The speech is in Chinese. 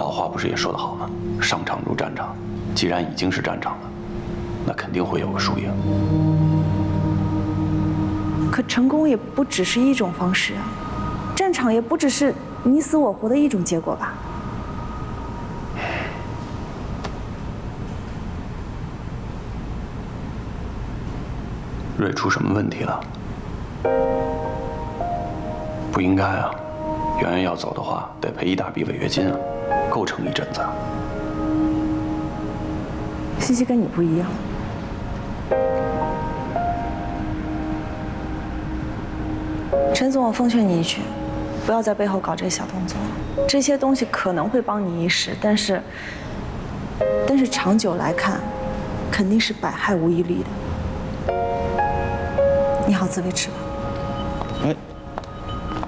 老话不是也说得好吗？上场如战场，既然已经是战场了，那肯定会有个输赢。 可成功也不只是一种方式啊，战场也不只是你死我活的一种结果吧？ 瑞出什么问题了？不应该啊！圆圆要走的话，得赔1大笔违约金啊，够撑一阵子。 西西跟你不一样。陈总，我奉劝你一句，不要在背后搞这些小动作。这些东西可能会帮你一时，但是长久来看，肯定是百害无一利的。你好自为之吧。